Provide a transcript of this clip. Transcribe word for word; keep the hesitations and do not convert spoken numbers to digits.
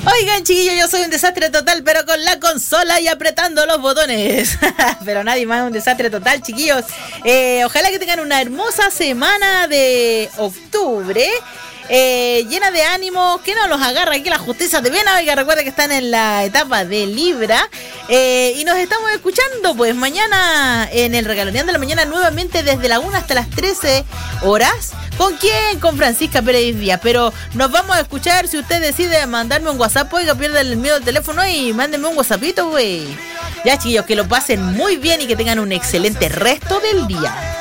Oigan, chiquillos, yo soy un desastre total, pero con la consola y apretando los botones. Pero nadie más es un desastre total, chiquillos. Eh, ojalá que tengan una hermosa semana de octubre. Eh, llena de ánimo, que no los agarra aquí la justicia de Vena. Oiga, recuerda que están en la etapa de Libra. Eh, y nos estamos escuchando pues mañana en el Regaloneando de la Mañana, nuevamente desde la una hasta las trece horas. ¿Con quién? Con Francisca Pérez Díaz. Pero nos vamos a escuchar si usted decide mandarme un WhatsApp. Oiga, pierde el miedo del teléfono y mándenme un WhatsAppito, güey. Ya, chiquillos, que lo pasen muy bien y que tengan un excelente resto del día.